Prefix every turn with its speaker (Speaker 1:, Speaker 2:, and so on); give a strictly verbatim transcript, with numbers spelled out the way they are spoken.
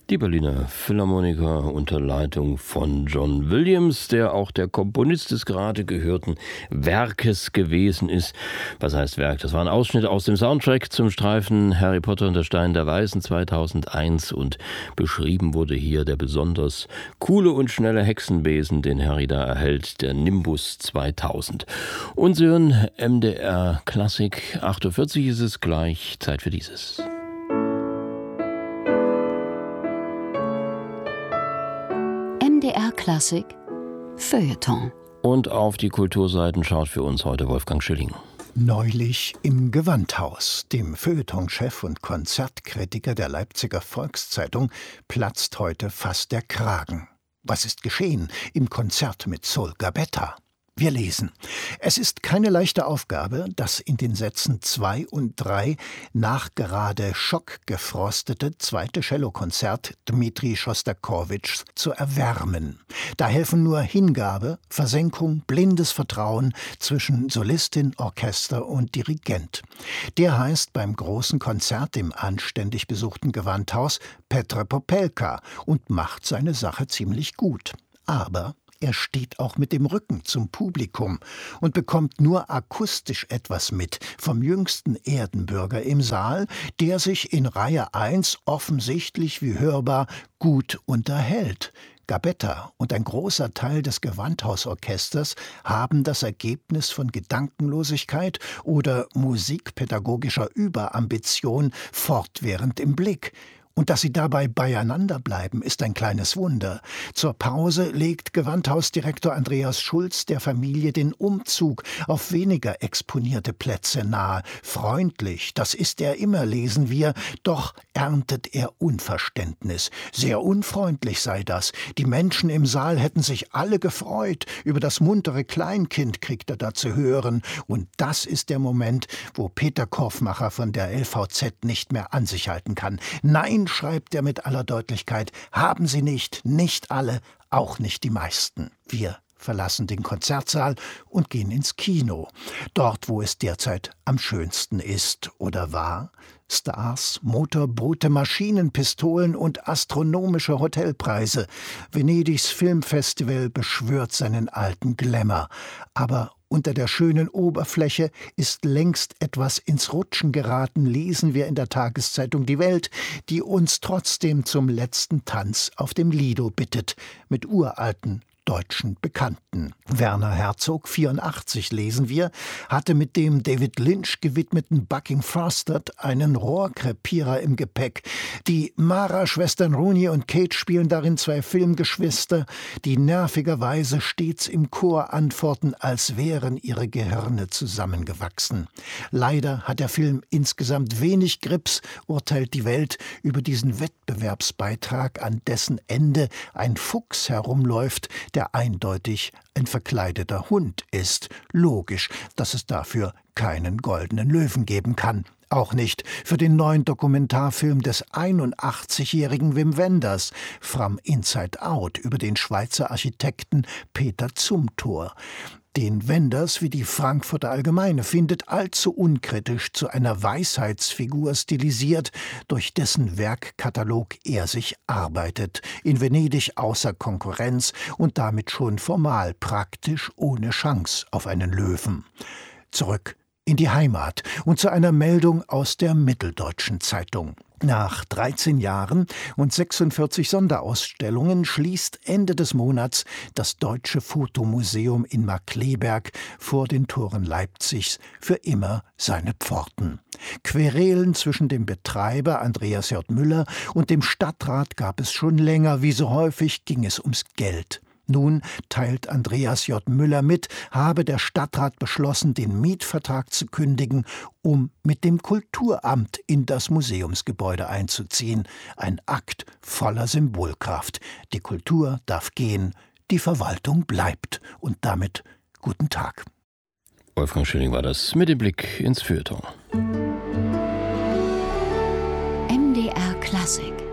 Speaker 1: Die Berliner Philharmoniker unter Leitung von John Williams, der auch der Komponist des gerade gehörten Werkes gewesen ist. Was heißt Werk? Das war ein Ausschnitt aus dem Soundtrack zum Streifen Harry Potter und der Stein der Weisen zweitausendeins und beschrieben wurde hier der besonders coole und schnelle Hexenbesen, den Harry da erhält, der Nimbus zweitausend. Und Sie hören M D R Klassik, acht Uhr vierzig ist es gleich, Zeit für dieses.
Speaker 2: M D R Klassik Feuilleton.
Speaker 1: Und auf die Kulturseiten schaut für uns heute Wolfgang Schilling.
Speaker 3: Neulich im Gewandhaus, dem Feuilletonchef und Konzertkritiker der Leipziger Volkszeitung, platzt heute fast der Kragen. Was ist geschehen im Konzert mit Sol Gabetta? Wir lesen: Es ist keine leichte Aufgabe, das in den Sätzen zwei und drei nachgerade schockgefrostete zweite Cellokonzert Dmitri Schostakowitschs zu erwärmen. Da helfen nur Hingabe, Versenkung, blindes Vertrauen zwischen Solistin, Orchester und Dirigent. Der heißt beim großen Konzert im anständig besuchten Gewandhaus Petr Popelka und macht seine Sache ziemlich gut. Aber er steht auch mit dem Rücken zum Publikum und bekommt nur akustisch etwas mit vom jüngsten Erdenbürger im Saal, der sich in Reihe eins offensichtlich wie hörbar gut unterhält. Gabetta und ein großer Teil des Gewandhausorchesters haben das Ergebnis von Gedankenlosigkeit oder musikpädagogischer Überambition fortwährend im Blick. Und dass sie dabei beieinander bleiben, ist ein kleines Wunder. Zur Pause legt Gewandhausdirektor Andreas Schulz der Familie den Umzug auf weniger exponierte Plätze nahe. Freundlich, das ist er immer, lesen wir, doch erntet er Unverständnis. Sehr unfreundlich sei das. Die Menschen im Saal hätten sich alle gefreut. Über das muntere Kleinkind kriegt er da zu hören. Und das ist der Moment, wo Peter Korfmacher von der L V Z nicht mehr an sich halten kann. Nein, schreibt er mit aller Deutlichkeit, haben sie nicht, nicht alle, auch nicht die meisten. Wir verlassen den Konzertsaal und gehen ins Kino. Dort, wo es derzeit am schönsten ist oder war. Stars, Motorboote, Maschinen, Pistolen und astronomische Hotelpreise. Venedigs Filmfestival beschwört seinen alten Glamour. Aber unter der schönen Oberfläche ist längst etwas ins Rutschen geraten, lesen wir in der Tageszeitung Die Welt, die uns trotzdem zum letzten Tanz auf dem Lido bittet, mit uralten deutschen Bekannten. Werner Herzog, vierundachtzig, lesen wir, hatte mit dem David Lynch gewidmeten Bucking Frostad einen Rohrkrepierer im Gepäck. Die Mara-Schwestern Rooney und Kate spielen darin zwei Filmgeschwister, die nervigerweise stets im Chor antworten, als wären ihre Gehirne zusammengewachsen. Leider hat der Film insgesamt wenig Grips, urteilt die Welt über diesen Wettbewerbsbeitrag, an dessen Ende ein Fuchs herumläuft, der eindeutig ein verkleideter Hund ist. Logisch, dass es dafür keinen goldenen Löwen geben kann. Auch nicht für den neuen Dokumentarfilm des einundachtzigjährigen Wim Wenders, From Inside Out, über den Schweizer Architekten Peter Zumthor. Den Wenders, wie die Frankfurter Allgemeine findet, allzu unkritisch zu einer Weisheitsfigur stilisiert, durch dessen Werkkatalog er sich arbeitet. In Venedig außer Konkurrenz und damit schon formal praktisch ohne Chance auf einen Löwen. Zurück in die Heimat und zu einer Meldung aus der Mitteldeutschen Zeitung. Nach dreizehn Jahren und sechsundvierzig Sonderausstellungen schließt Ende des Monats das Deutsche Fotomuseum in Markkleeberg vor den Toren Leipzigs für immer seine Pforten. Querelen zwischen dem Betreiber Andreas J. Müller und dem Stadtrat gab es schon länger. Wie so häufig ging es ums Geld. Nun teilt Andreas J. Müller mit, habe der Stadtrat beschlossen, den Mietvertrag zu kündigen, um mit dem Kulturamt in das Museumsgebäude einzuziehen. Ein Akt voller Symbolkraft. Die Kultur darf gehen, die Verwaltung bleibt. Und damit guten Tag.
Speaker 1: Wolfgang Schilling war das mit dem Blick ins Feuilleton.
Speaker 2: M D R Klassik.